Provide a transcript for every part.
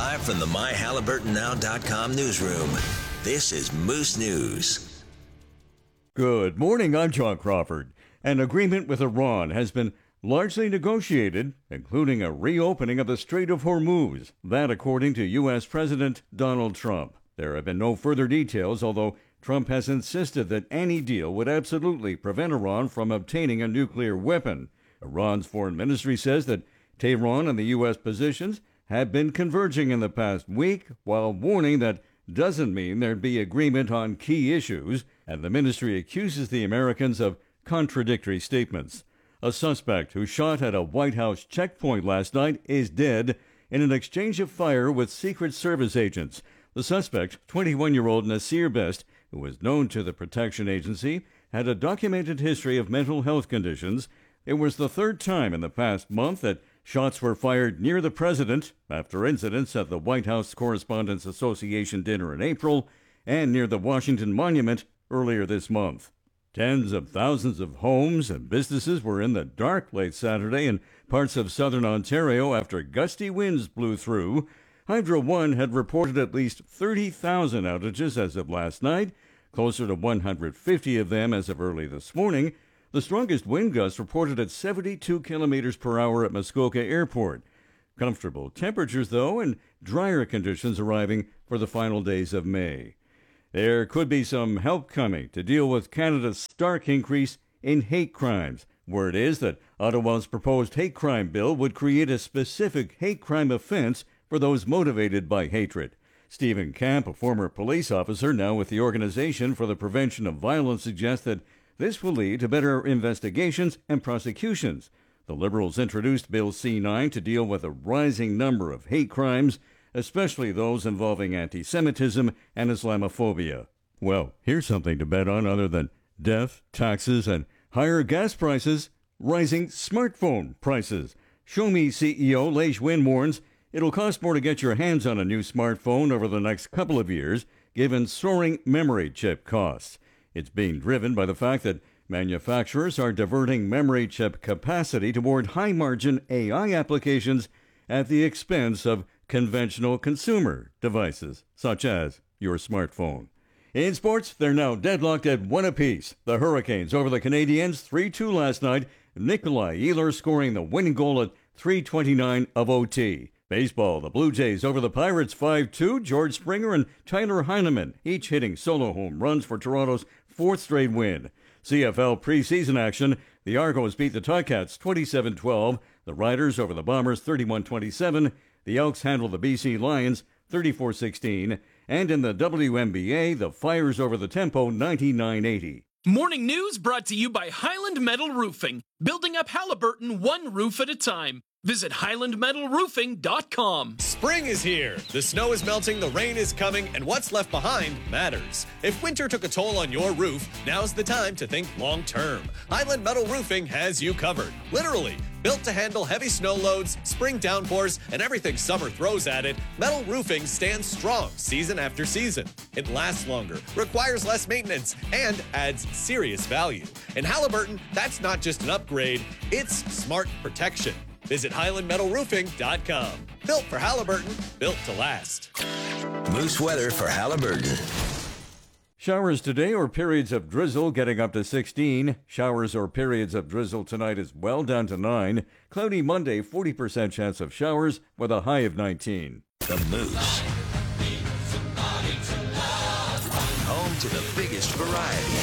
Live from the MyHalliburtonNow.com newsroom, this is Moose News. Good morning, I'm John Crawford. An agreement with Iran has been largely negotiated, including a reopening of the Strait of Hormuz. That according to U.S. President Donald Trump. There have been no further details, although Trump has insisted that any deal would absolutely prevent Iran from obtaining a nuclear weapon. Iran's foreign ministry says that Tehran and the U.S. positions have been converging in the past week, while warning that doesn't mean there'd be agreement on key issues, and the ministry accuses the Americans of contradictory statements. A suspect who shot at a White House checkpoint last night is dead in an exchange of fire with Secret Service agents. The suspect, 21-year-old Nasir Best, who was known to the protection agency, had a documented history of mental health conditions. It was the third time in the past month that shots were fired near the president after incidents at the White House Correspondents Association dinner in April and near the Washington Monument earlier this month. Tens of thousands of homes and businesses were in the dark late Saturday in parts of southern Ontario after gusty winds blew through. Hydro One had reported at least 30,000 outages as of last night, closer to 150 of them as of early this morning. The strongest wind gusts reported at 72 kilometers per hour at Muskoka Airport. Comfortable temperatures, though, and drier conditions arriving for the final days of May. There could be some help coming to deal with Canada's stark increase in hate crimes. Word is that Ottawa's proposed hate crime bill would create a specific hate crime offense for those motivated by hatred. Stephen Camp, a former police officer now with the Organization for the Prevention of Violence, suggests that this will lead to better investigations and prosecutions. The Liberals introduced Bill C-9 to deal with a rising number of hate crimes, especially those involving anti-Semitism and Islamophobia. Well, here's something to bet on other than death, taxes, and higher gas prices, rising smartphone prices. Xiaomi CEO Lei Xun warns it'll cost more to get your hands on a new smartphone over the next couple of years, given soaring memory chip costs. It's being driven by the fact that manufacturers are diverting memory chip capacity toward high-margin AI applications at the expense of conventional consumer devices, such as your smartphone. In sports, they're now deadlocked at 1 apiece. The Hurricanes over the Canadiens 3-2 last night, Nikolai Ehlers scoring the winning goal at 3:29 of OT. Baseball, the Blue Jays over the Pirates 5-2. George Springer and Tyler Heineman each hitting solo home runs for Toronto's fourth straight win. CFL preseason action, the Argos beat the Ticats 27-12. The Riders over the Bombers 31-27. The Elks handled the BC Lions 34-16. And in the WNBA, the Fires over the Tempo 99-80. Morning news brought to you by Highland Metal Roofing, building up Halliburton one roof at a time. Visit HighlandMetalRoofing.com. Spring is here. The snow is melting, the rain is coming, and what's left behind matters. If winter took a toll on your roof, now's the time to think long term. Highland Metal Roofing has you covered. Literally. Built to handle heavy snow loads, spring downpours, and everything summer throws at it, metal roofing stands strong season after season. It lasts longer, requires less maintenance, and adds serious value. In Halliburton, that's not just an upgrade, it's smart protection. Visit HighlandMetalRoofing.com. Built for Halliburton, built to last. Moose weather for Halliburton. Showers today or periods of drizzle getting up to 16. Showers or periods of drizzle tonight as well, down to 9. Cloudy Monday, 40% chance of showers with a high of 19. The Moose. Home to the biggest variety.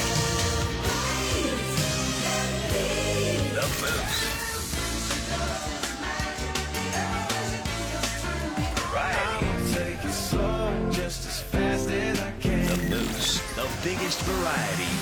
The Moose. The Moose, the biggest variety